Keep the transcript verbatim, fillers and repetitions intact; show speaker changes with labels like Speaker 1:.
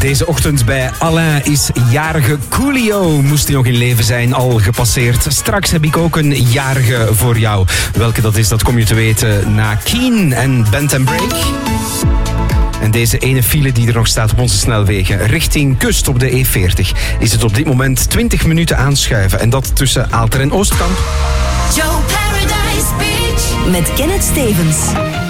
Speaker 1: Deze ochtend bij Alain is jarige Coolio. Moest hij nog in leven zijn, al gepasseerd. Straks heb ik ook een jarige voor jou. Welke dat is, dat kom je te weten na Keen en Bend and Break. En deze ene file die er nog staat op onze snelwegen richting kust op de E veertig... is het op dit moment twintig minuten aanschuiven. En dat tussen Aalter en Oostkamp.
Speaker 2: Joe Paradise Beach met Kenneth Stevens.